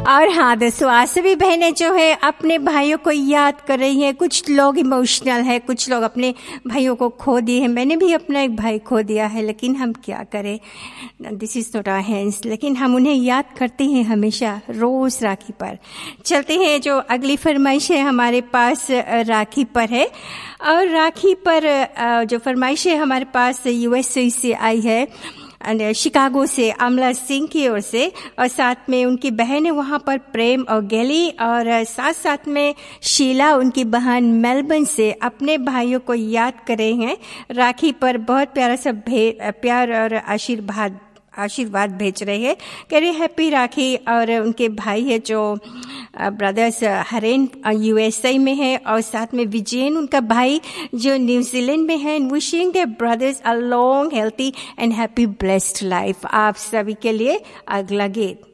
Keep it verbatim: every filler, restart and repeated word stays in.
और हाँ दोस्तों, आज सभी बहनें जो है अपने भाइयों को याद कर रही हैं। कुछ लोग इमोशनल है, कुछ लोग अपने भाइयों को खो दिए हैं। मैंने भी अपना एक भाई खो दिया है, लेकिन हम क्या करें, this is not our hands. लेकिन हम उन्हें याद करते हैं हमेशा, रोज राखी पर। चलते हैं, जो अगली फरमाइश है हमारे पास राखी पर है। और राखी पर जो फरमाइश है हमारे पास यूएसए से आई है, शिकागो से अमला सिंह की ओर से, और साथ में उनकी बहन है वहाँ पर प्रेम और गैली, और साथ साथ में शीला उनकी बहन मेलबर्न से अपने भाइयों को याद कर रहे हैं राखी पर। बहुत प्यारा सा प्यार और आशीर्वाद आशीर्वाद भेज रहे हैं, कह रहे हैप्पी राखी। और उनके भाई है जो ब्रदर्स हरेन यूएसए में है, और साथ में विजयन उनका भाई जो न्यूजीलैंड में है। Wishing their brothers a long healthy and happy blessed life. आप सभी के लिए अगला गीत।